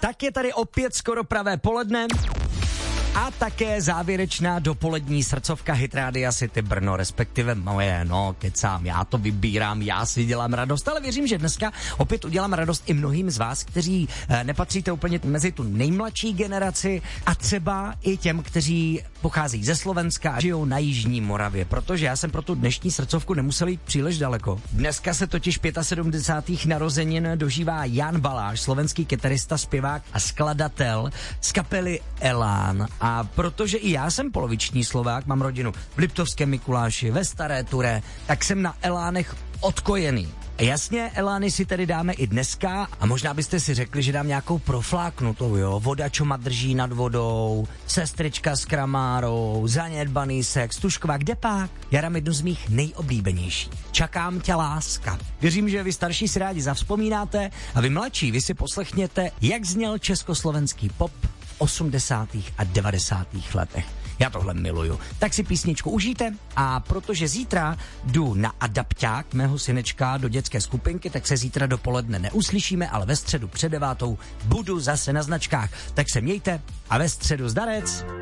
Tak je tady opět skoro pravé poledne a také závěrečná dopolední srdcovka Hit Rádia City Brno, respektive moje, kecám, já to vybírám, já si dělám radost, ale věřím, že dneska opět udělám radost i mnohým z vás, kteří nepatříte úplně mezi tu nejmladší generaci a třeba i těm, kteří pocházejí ze Slovenska a žijou na Jižní Moravě, protože já jsem pro tu dnešní srdcovku nemusel jít příliš daleko. Dneska se totiž 75. narozenin dožívá Jan Baláš, slovenský kytarista, zpěvák a skladatel z kapely Elán. A protože i já jsem poloviční Slovák, mám rodinu v Liptovském Mikuláši, ve Staré Turé, tak jsem na Elánech odkojený. Jasně, Elány si tedy dáme i dneska a možná byste si řekli, že dám nějakou profláknutou, jo? Voda, čo ma drží nad vodou, Sestrička s kramárou, Zanedbaný sex, Tušková, kde pak? Já dám jednu z mých nejoblíbenějších. Čakám tě láska. Věřím, že vy starší si rádi zavzpomínáte a vy mladší, vy si poslechněte, jak zněl československý pop v 80. a 90. letech. Já tohle miluju. Tak si písničku užijte a protože zítra jdu na adapťák mého synečka do dětské skupinky, tak se zítra dopoledne neuslyšíme, ale ve středu před 9 budu zase na značkách. Tak se mějte a ve středu zdarec.